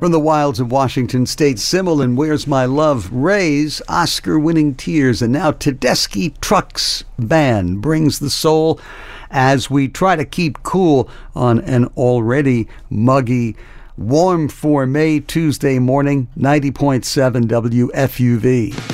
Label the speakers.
Speaker 1: From the wilds of Washington State, Simmel and Where's My Love raise Oscar-winning tears, and now Tedeschi Trucks Band brings the soul as we try to keep cool on an already muggy, warm for May Tuesday morning. 90.7 WFUV.